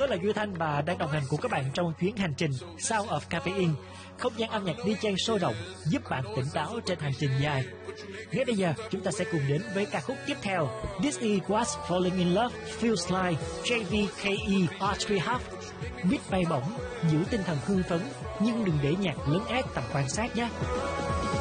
là Duy Thanh và đang đồng hành cùng các bạn trong chuyến hành trình Sound of Caffeine, không gian âm nhạc DJ sôi động giúp bạn tỉnh táo trên hành trình dài. Ngay bây giờ chúng ta sẽ cùng đến với ca khúc tiếp theo, This Is What Falling in Love Feels Like, JVKE Audrey Hub. Biết bay bổng, giữ tinh thần hưng phấn nhưng đừng để nhạc lấn át tầm quan sát nhé.